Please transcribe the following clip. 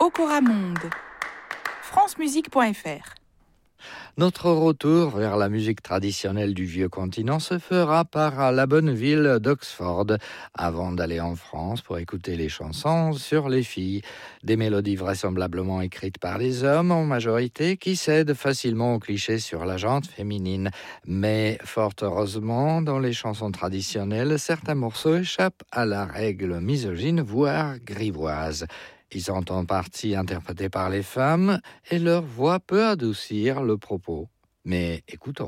Okora Monde. francemusique.fr. Notre retour vers la musique traditionnelle du vieux continent se fera par la bonne ville d'Oxford, avant d'aller en France pour écouter les chansons sur les filles. Des mélodies vraisemblablement écrites par des hommes en majorité qui cèdent facilement aux clichés sur la gente féminine. Mais fort heureusement, dans les chansons traditionnelles, certains morceaux échappent à la règle misogyne, voire grivoise. Ils sont en partie interprétés par les femmes et leur voix peut adoucir le propos. Mais écoutons.